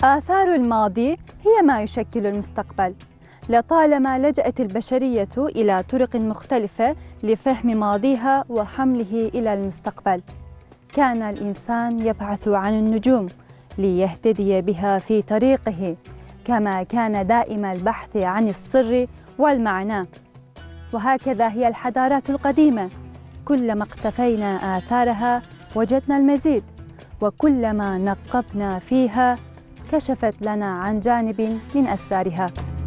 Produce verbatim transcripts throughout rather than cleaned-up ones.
آثار الماضي هي ما يشكل المستقبل. لطالما لجأت البشرية إلى طرق مختلفة لفهم ماضيها وحمله إلى المستقبل. كان الإنسان يبحث عن النجوم ليهتدي بها في طريقه، كما كان دائم البحث عن السر والمعنى. وهكذا هي الحضارات القديمة، كلما اقتفينا آثارها وجدنا المزيد، وكلما نقبنا فيها كشفت لنا عن جانب من أسرارها.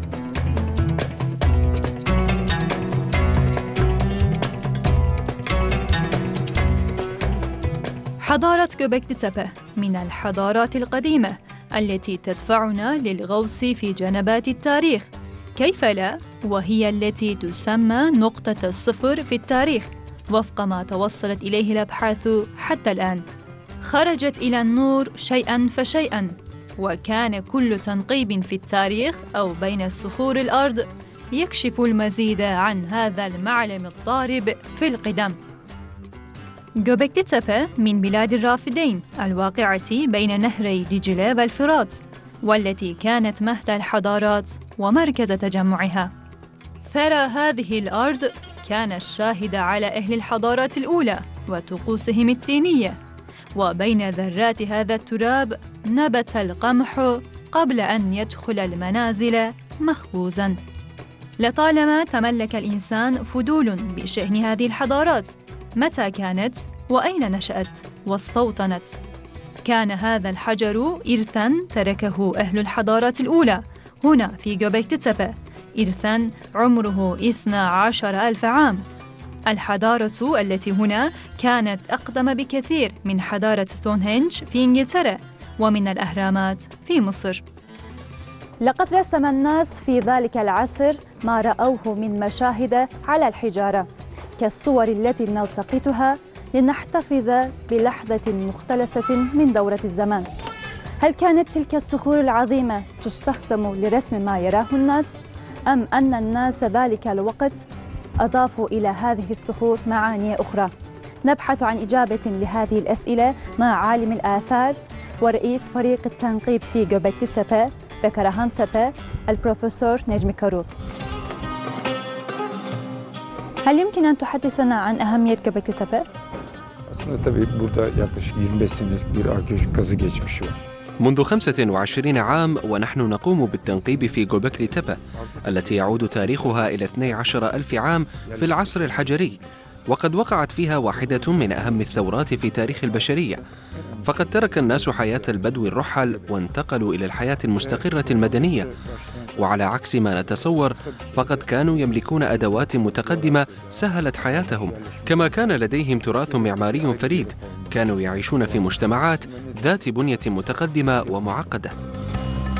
حضارة غوبكلي تيبي من الحضارات القديمة التي تدفعنا للغوص في جنبات التاريخ، كيف لا؟ وهي التي تسمى نقطة الصفر في التاريخ وفق ما توصلت إليه الأبحاث حتى الآن. خرجت إلى النور شيئاً فشيئاً، وكان كل تنقيب في التاريخ أو بين صخور الأرض يكشف المزيد عن هذا المعلم الضارب في القدم. غوبكلي تيبي من بلاد الرافدين الواقعة بين نهري دجلة والفرات، والتي كانت مهد الحضارات ومركز تجمعها. ثرى هذه الأرض كان الشاهد على أهل الحضارات الأولى وطقوسهم الدينية، وبين ذرات هذا التراب نبت القمح قبل أن يدخل المنازل مخبوزاً. لطالما تملك الإنسان فضول بشأن هذه الحضارات، متى كانت وأين نشأت واستوطنت. كان هذا الحجر إرثاً تركه أهل الحضارات الأولى هنا في غوبكلي تيبي، إرثاً عمره اثنا عشر ألف عام. الحضارة التي هنا كانت أقدم بكثير من حضارة ستونهنج في إنجلترا ومن الأهرامات في مصر. لقد رسم الناس في ذلك العصر ما رأوه من مشاهد على الحجارة كالصور التي نلتقطها لنحتفظ بلحظة مختلسة من دورة الزمان. هل كانت تلك الصخور العظيمة تستخدم لرسم ما يراه الناس، أم أن الناس ذلك الوقت أضافوا إلى هذه الصخور معاني أخرى؟ نبحث عن إجابة لهذه الأسئلة مع عالم الآثار ورئيس فريق التنقيب في غوبكلي تيبي بكراهان تيبي، البروفيسور نجمي كاروث. هل يمكن أن تحدثنا عن أهمية غوبكلي تيبي؟ Aslında tabii burada yaklaşık yirmi beş senelik bir arkeolojik kazı geçmişi var. منذ خمسة وعشرين عام ونحن نقوم بالتنقيب في غوبكلي تيبي التي يعود تاريخها إلى اثني عشر ألف عام في العصر الحجري، وقد وقعت فيها واحدة من أهم الثورات في تاريخ البشرية. فقد ترك الناس حياة البدو الرحل وانتقلوا إلى الحياة المستقرة المدنية، وعلى عكس ما نتصور فقد كانوا يملكون أدوات متقدمة سهلت حياتهم، كما كان لديهم تراث معماري فريد. كانوا يعيشون في مجتمعات ذات بنية متقدمة ومعقدة.